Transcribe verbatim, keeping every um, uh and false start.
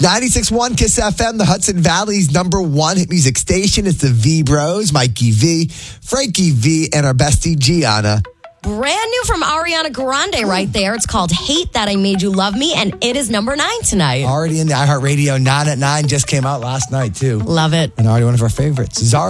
ninety-six point one Kiss F M, the Hudson Valley's number one hit music station. It's the V Bros, Mikey V, Frankie V, and our bestie Gianna. Brand new from Ariana Grande right there. It's called Hate That I Made You Love Me, and it is number nine tonight. Already in the iHeartRadio nine at nine, just came out last night, too. Love it. And already one of our favorites. Zara